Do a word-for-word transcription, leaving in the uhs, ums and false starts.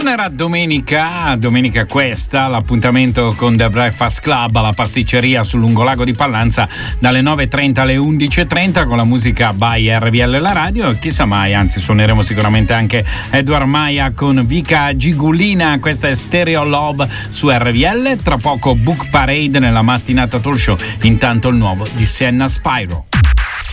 Tornerà domenica, domenica questa, l'appuntamento con The Breakfast Club alla pasticceria sul lungolago di Pallanza dalle nove e trenta alle undici e trenta con la musica by R V L La Radio. Chissà mai, anzi suoneremo sicuramente anche Edward Maia con Vika Gigulina. Questa è Stereo Love su R V L. Tra poco Book Parade nella mattinata talk show. Intanto il nuovo di Senna Spyro.